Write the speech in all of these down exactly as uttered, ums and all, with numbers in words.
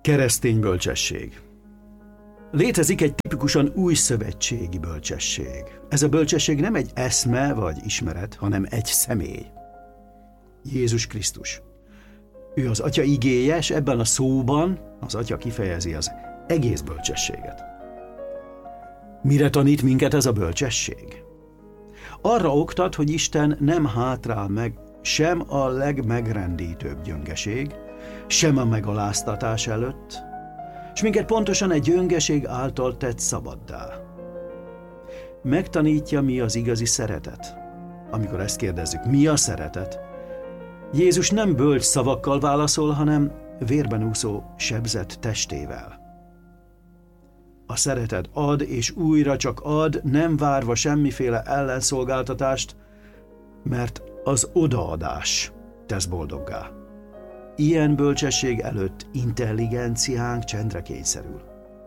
Keresztény bölcsesség. Létezik egy tipikusan új szövetségi bölcsesség. Ez a bölcsesség nem egy eszme vagy ismeret, hanem egy személy. Jézus Krisztus. Ő az Atya igéje, és ebben a szóban az Atya kifejezi az egész bölcsességet. Mire tanít minket ez a bölcsesség? Arra oktat, hogy Isten nem hátrál meg sem a legmegrendítőbb gyöngeség, sem a megaláztatás előtt, és minket pontosan egy gyöngeség által tett szabaddá. Megtanítja, mi az igazi szeretet. Amikor ezt kérdezzük, mi a szeretet? Jézus nem bölcs szavakkal válaszol, hanem vérben úszó sebzett testével. A szeretet ad, és újra csak ad, nem várva semmiféle ellenszolgáltatást, mert az odaadás tesz boldoggá. Ilyen bölcsesség előtt intelligenciánk csendre kényszerül.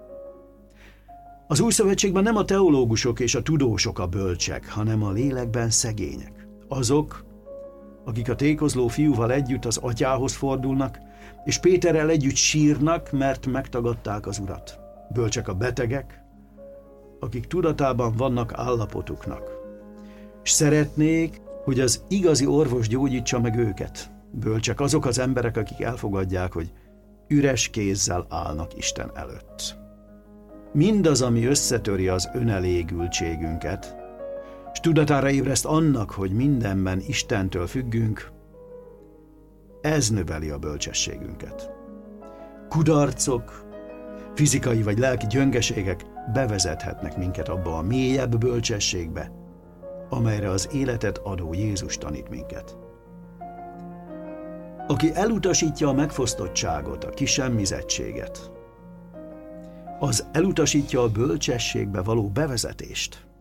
Az új szövetségben nem a teológusok és a tudósok a bölcsek, hanem a lélekben szegények. Azok, akik a tékozló fiúval együtt az atyához fordulnak, és Péterrel együtt sírnak, mert megtagadták az Urat. Bölcsek a betegek, akik tudatában vannak állapotuknak, és szeretnék, hogy az igazi orvos gyógyítsa meg őket. Bölcsek azok az emberek, akik elfogadják, hogy üres kézzel állnak Isten előtt. Mindaz, ami összetöri az önelégültségünket, és tudatára ébreszt annak, hogy mindenben Istentől függünk, ez növeli a bölcsességünket. Kudarcok, fizikai vagy lelki gyöngeségek bevezethetnek minket abba a mélyebb bölcsességbe, amelyre az életet adó Jézus tanít minket. Aki elutasítja a megfosztottságot, a kisemmizettséget, az elutasítja a bölcsességbe való bevezetést.